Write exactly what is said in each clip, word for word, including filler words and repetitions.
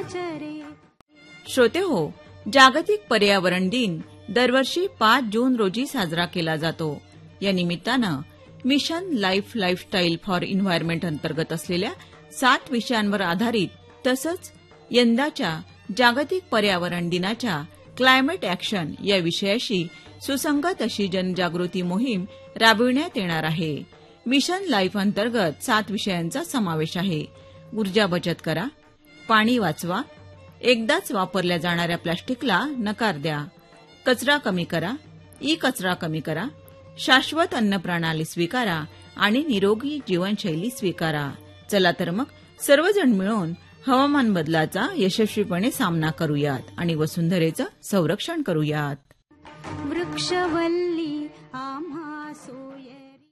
श्रोते हो, जागतिक पर्यावरण दिन दरवर्षी पाच जून रोजी साजरा केला जातो. या निमित्तानं mission life lifestyle for environment अंतर्गत असलेल्या सात विषयांवर आधारित तसंच यंदाच्या जागतिक पर्यावरण दिनाच्या क्लायमेट ॲक्शन या विषयाशी सुसंगत अशी जनजागृती मोहीम राबविण्यात येणार आहे. मिशन लाईफ अंतर्गत सात विषयांचा समावेश आहे. ऊर्जा बचत करा, पाणी वाचवा, एकदाच वापरल्या जाणाऱ्या प्लास्टिकला नकार द्या, कचरा कमी करा, ई कचरा कमी करा, शाश्वत अन्न प्रणाली स्वीकारा आणि निरोगी जीवनशैली स्वीकारा. चला तर मग सर्वजण मिळून हवामान बदलाचा यशस्वीपणे सामना करूयात आणि वसुंधरेचं संरक्षण करूयात. वृक्षवल्ली आम्हा सोयरी.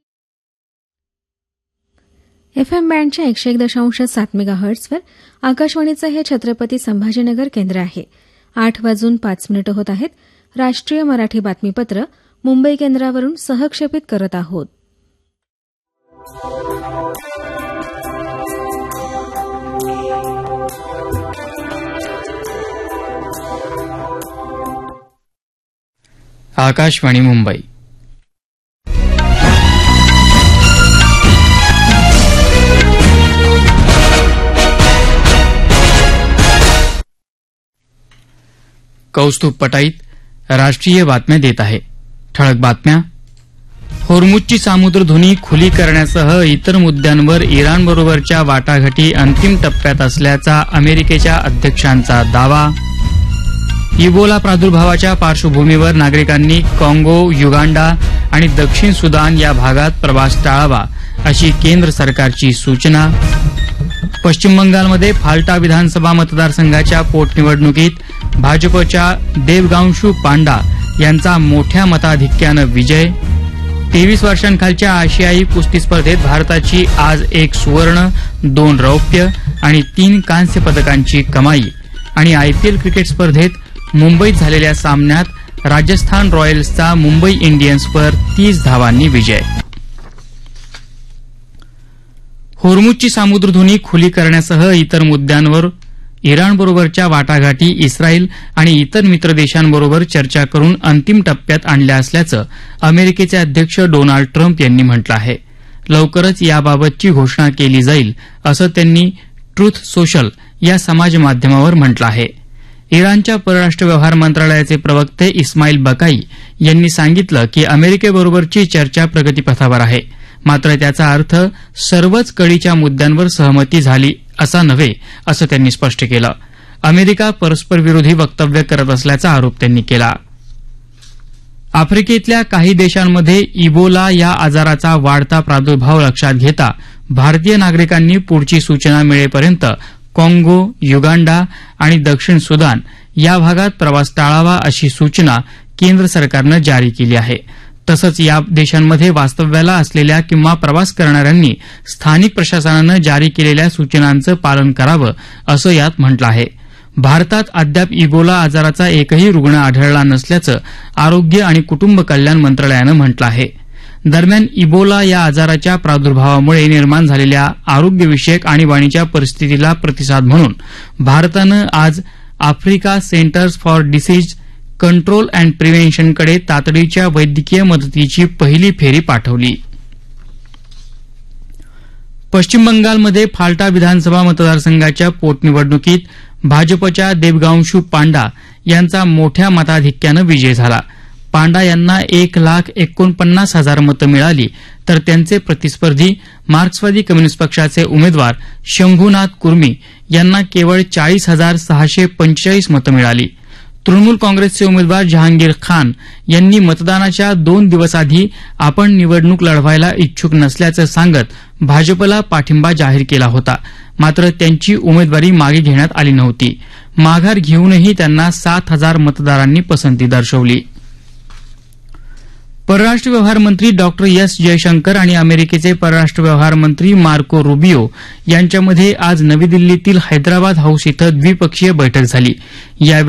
एफ एम बँडच्या एकशे एक दशांश सात मेगा हर्ट्सवर आकाशवाणीचं हे छत्रपती संभाजीनगर केंद्र आहे. आठ वाजून पाच मिनिटं होत आहेत. राष्ट्रीय मराठी बातमीपत्र मुंबई केंद्रावरून सहक्षेपित करत आहोत. आकाशवाणी मुंबई. कौस्तुभ पटाईत राष्ट्रीय बातम्या देत आहे. ठळक बातम्या. होर्मुझची सामुद्रधुनी खुली करण्यासह इतर मुद्द्यांवर इराणबरोबरच्या वाटाघाटी अंतिम टप्प्यात असल्याचा अमेरिकेच्या अध्यक्षांचा दावा. इबोला प्रादुर्भावाच्या पार्श्वभूमीवर नागरिकांनी काँगो, युगांडा आणि दक्षिण सुदान या भागात प्रवास टाळावा अशी केंद्र सरकारची सूचना. पश्चिम बंगालमध्ये फाल्टा विधानसभा मतदारसंघाच्या पोटनिवडणुकीत भाजपच्या देवगांशू पांडा यांचा मोठ्या मताधिक्यानं विजय. तेवीस वर्षांखालच्या आशियाई कुस्ती स्पर्धेत भारताची आज एक सुवर्ण, दोन रौप्य आणि तीन कांस्य पदकांची कमाई. आणि आयपीएल क्रिकेट स्पर्धेत मुंबईत झालेल्या सामन्यात राजस्थान रॉयल्सचा मुंबई इंडियन्सवर तीस धावांनी विजय. होर्मुझची सामुद्रधुनी खुली करण्यासह इतर मुद्द्यांवर इराणबरोबरच्या वाटाघाटी इस्रायल आणि इतर मित्र देशांबरोबर चर्चा करून अंतिम टप्प्यात आणल्या असल्याचं अमेरिकेचे अध्यक्ष डोनाल्ड ट्रम्प यांनी म्हटलं आहे. लवकरच याबाबतची घोषणा केली जाईल असं त्यांनी ट्रुथ सोशल या समाजमाध्यमावर म्हटलं आहे. इराणच्या परराष्ट्र व्यवहार मंत्रालयाचे प्रवक्ते इस्माईल बकाई यांनी सांगितलं की अमेरिकेबरोबरची चर्चा प्रगतीपथावर आहे, मात्र त्याचा अर्थ सर्वच कळीच्या मुद्द्यांवर सहमती झाली असा नव्हे असं त्यांनी स्पष्ट केलं. अमेरिका परस्परविरोधी वक्तव्य करत असल्याचा आरोप त्यांनी केला. आफ्रिकेतल्या काही देशांमध्ये इबोला या आजाराचा वाढता प्रादुर्भाव लक्षात घेता भारतीय नागरिकांनी पुढची सूचना मिळेपर्यंत काँगो, युगांडा आणि दक्षिण सुदान या भागात प्रवास टाळावा अशी सूचना केंद्र सरकारनं जारी केली आहे. तसंच या देशांमध्ये वास्तव्याला असलेल्या किंवा प्रवास करणाऱ्यांनी स्थानिक प्रशासनानं जारी केलेल्या सूचनांचं पालन करावं असं यात म्हटलं आहे. भारतात अद्याप इबोला आजाराचा एकही रुग्ण आढळला नसल्याचं आरोग्य आणि कुटुंब कल्याण मंत्रालयानं म्हटलं आहे. दरम्यान इबोला या आजाराच्या प्रादुर्भावामुळे निर्माण झालेल्या आरोग्यविषयक आणीबाणीच्या परिस्थितीला प्रतिसाद म्हणून भारतानं आज Africa centres for disease control and प्रिव्हेन्शनकडे तातडीच्या वैद्यकीय मदतीची पहिली फेरी पाठवली. पश्चिम बंगालमध्ये फाल्टा विधानसभा मतदारसंघाच्या पोटनिवडणुकीत भाजपच्या देवगांशू पांडा यांचा मोठ्या मताधिक्यानं विजय झाला. पांडा यांना एक लाख एकोणपन्नास हजार मतं मिळाली तर त्यांचे प्रतिस्पर्धी मार्क्सवादी कम्युनिस्ट पक्षाचे उमेदवार शंभूनाथ कुर्मी यांना केवळ चाळीस हजार सहाशे पंचेचाळीस मतं मिळाली. तृणमूल काँग्रेसचे उमेदवार जहांगीर खान यांनी मतदानाच्या दोन दिवस आधी आपण निवडणूक लढवायला इच्छुक नसल्याचं सांगत भाजपला पाठिंबा जाहीर केला होता, मात्र त्यांची उमेदवारी मागे घेण्यात आली नव्हती. माघार घेऊनही त्यांना सात हजार मतदारांनी पसंती दर्शवली. परराष्ट्र व्यवहार मंत्री डॉक्टर एस जयशंकर आणि अमेरिकेचे परराष्ट्र व्यवहार मंत्री मार्को रुबियो यांच्यामध्ये आज नवी दिल्लीतील हैदराबाद हाऊस इथं द्विपक्षीय बैठक झाली. यावेळी